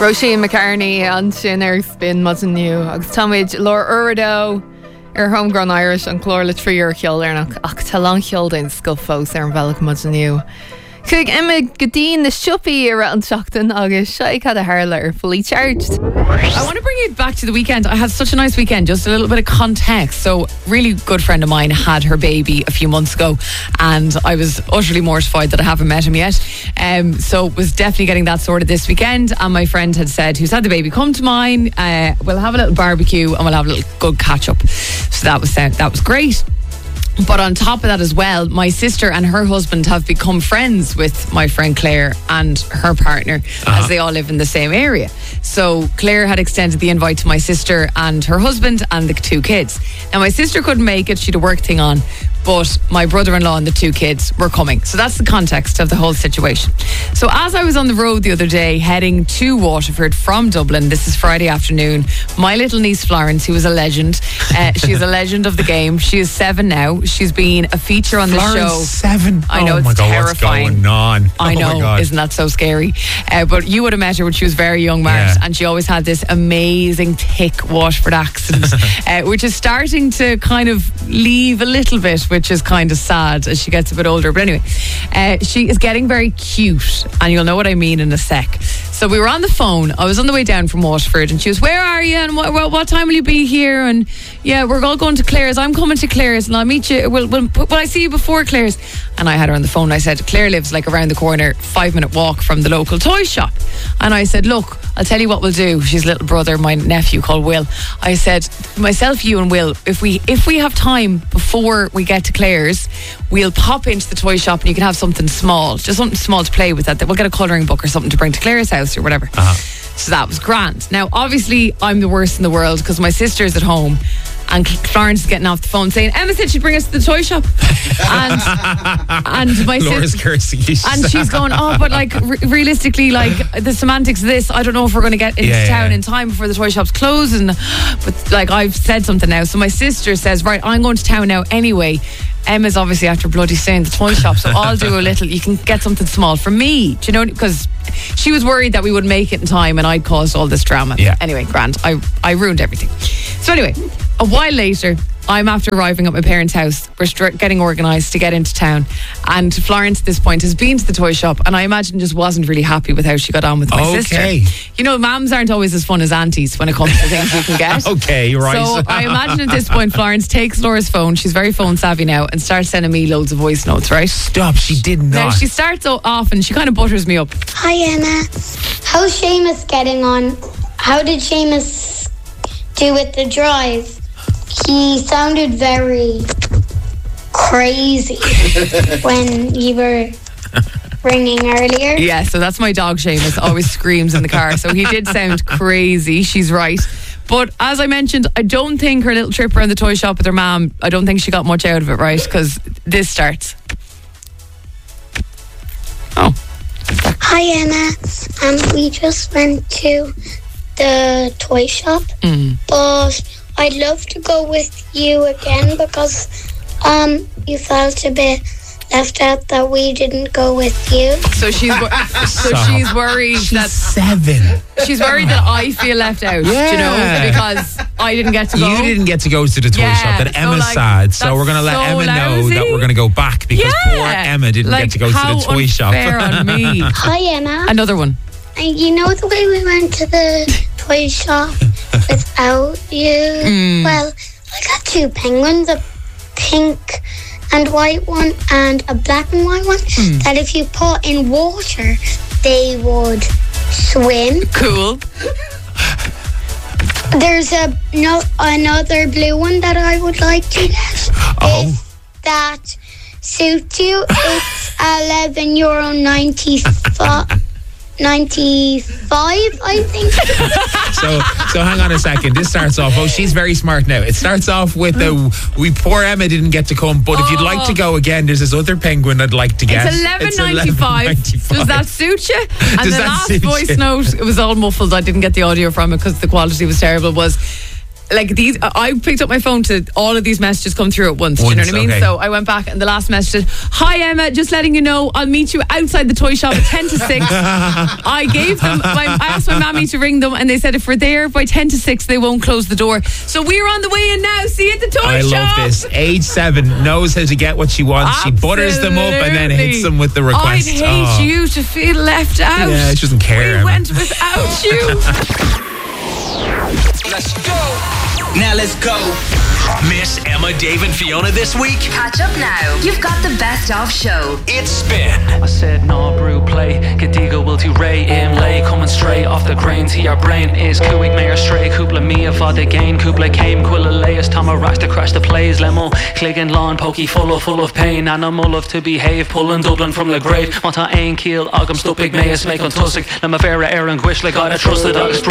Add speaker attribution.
Speaker 1: Roisin McCartney an sin ar spin mas an nniu agus táid Lor Uradó ar Homegrown Irish an chlór le tríor cheoldarnach ach tá lang cheoldain scoil fós ar an bhealach mas an nniu. Chuig Emma Gadeen na siupi ar an seachtain agus seo cad a hairla ar fully charged.
Speaker 2: I want to bring you back to the weekend. I had such a nice weekend, just a little bit of context. So, really good friend of mine had her baby a few months ago, and I was utterly mortified that I haven't met him yet. So, was definitely getting that sorted this weekend. And my friend had said, who's had the baby, come to mine. We'll have a little barbecue and we'll have a little good catch up. So that was great. But on top of that as well, my sister and her husband have become friends with my friend Claire and her partner as they all live in the same area. So Claire had extended the invite to my sister and her husband and the two kids. Now my sister couldn't make it, she had a work thing on, but my brother-in-law and the two kids were coming. So that's the context of the whole situation. So as I was on the road the other day heading to Waterford from Dublin, this is Friday afternoon, my little niece Florence, who is a legend, she's a legend of the game. She is 7 now. She's been a feature on the show.
Speaker 3: 7?
Speaker 2: I know, it's terrifying.
Speaker 3: What's going on?
Speaker 2: I know,
Speaker 3: my God.
Speaker 2: Isn't that so scary? But you would have met her when she was very young, Mart, and she always had this amazing thick Waterford accent, which is starting to kind of leave a little bit, which is kind of sad as she gets a bit older. But anyway, she is getting very cute, and you'll know what I mean in a sec. So we were on the phone. I was on the way down from Waterford, and she was, where are you? And what time will you be here? And yeah, we're all going to Claire's. I'm coming to Claire's, and I'll meet you. Will I see you before Claire's? And I had her on the phone. I said, Claire lives like around the corner, 5-minute walk from the local toy shop. And I said, look, I'll tell you what we'll do. She's little brother, my nephew called Will. I said, myself, you and Will, if we have time before we get to Claire's, we'll pop into the toy shop and you can have something small, just something small to play with. That we'll get a colouring book or something to bring to Claire's house or whatever. So that was grand. Now, obviously, I'm the worst in the world because my sister's at home. And Florence is getting off the phone saying, Emma said she'd bring us to the toy shop. And my sister, and she's going, oh, but like realistically, like the semantics of this, I don't know if we're going to get into town in time before the toy shop's closing. But like I've said something now. So my sister says, right, I'm going to town now anyway. Emma's obviously after bloody staying in the toy shop, so I'll do a little, you can get something small for me, do you know, because she was worried that we wouldn't make it in time and I'd caused all this drama. Anyway, grand, I ruined everything. So anyway, a while later, I'm after arriving at my parents' house. We're getting organised to get into town. And Florence at this point has been to the toy shop and I imagine just wasn't really happy with how she got on with my sister. You know, mums aren't always as fun as aunties when it comes to things you can get.
Speaker 3: Okay, right.
Speaker 2: So I imagine at this point Florence takes Laura's phone, she's very phone savvy now, and starts sending me loads of voice notes, right?
Speaker 3: Stop, she did not.
Speaker 2: Now she starts off and she kind of butters me up.
Speaker 4: Hi Emma, how's Seamus getting on? How did Seamus do with the drive? He sounded very crazy when you were ringing earlier.
Speaker 2: Yeah, so that's my dog Seamus, always screams in the car. So he did sound crazy, she's right. But as I mentioned, I don't think her little trip around the toy shop with her mum, I don't think she got much out of it, right? Because this starts. Oh.
Speaker 4: Hi Emma, we just went to the toy shop, but I'd love to go with you again because you felt a bit left out that we didn't go with you.
Speaker 2: So she's worried
Speaker 3: she's
Speaker 2: that
Speaker 3: 7.
Speaker 2: She's worried that I feel left out, you know, because I didn't get to go.
Speaker 3: You didn't get to go to the toy shop. That Emma's sad. So we're going to let Emma know that we're going to go back because poor Emma didn't get to go to the toy shop.
Speaker 2: Fair on me.
Speaker 4: Hi Emma.
Speaker 2: Another one.
Speaker 4: And you know the way we went to the toy shop without you? Well, I got 2 penguins, a pink and white one and a black and white one, that if you put in water, they would swim.
Speaker 2: Cool.
Speaker 4: There's another blue one that I would like to get. If that suits you, it's €11.95. 95, I think.
Speaker 3: So hang on a second. This starts off. Oh, she's very smart now. It starts off with poor Emma didn't get to come, but if you'd like to go again, there's this other penguin I'd like to get.
Speaker 2: It's $11.95. Does that suit you? And the last voice note, it was all muffled. I didn't get the audio from it because the quality was terrible. Was like these, I picked up my phone to all of these messages come through at once. Do you know what I mean?
Speaker 3: Okay.
Speaker 2: So I went back and the last message said, "Hi Emma, just letting you know I'll meet you outside the toy shop at 10 to 6. I gave them, I asked my mammy to ring them and they said if we're there by 10 to 6 they won't close the door. So we're on the way in now. See you at the toy
Speaker 3: I
Speaker 2: shop."
Speaker 3: love this. Age 7, knows how to get what she wants. She butters them up and then hits them with the request.
Speaker 2: I'd hate you to feel left out.
Speaker 3: Yeah, she doesn't care.
Speaker 2: We
Speaker 3: Emma.
Speaker 2: went without you.
Speaker 5: Let's go. Now let's go. Miss Emma, Dave and Fiona this week?
Speaker 6: Catch up now. You've got the best of show.
Speaker 5: It's Spin.
Speaker 7: I said no brew play. Gediga will to Ray lay coming straight off the grains. Your brain is Kuig Mayor Stray. Kupla Mia for the game. Kupla came Quilla Layas Tama Rash to crash the plays. Lemo Cleggan Lawn Pokey full of pain. Animal of to behave. Pulling Dublin from the grave. Mata Ain Keel Agam Stupig Mayas make on Tussick. Lema Vera Aaron Guish like I trusted Alex